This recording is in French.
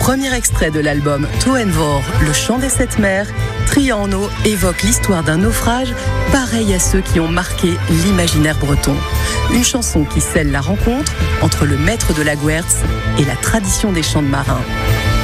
Premier extrait de l'album Toenvor, le chant des sept mers, Triano évoque l'histoire d'un naufrage pareil à ceux qui ont marqué l'imaginaire breton. Une chanson qui scelle la rencontre entre le maître de la Guertz et la tradition des chants de marins.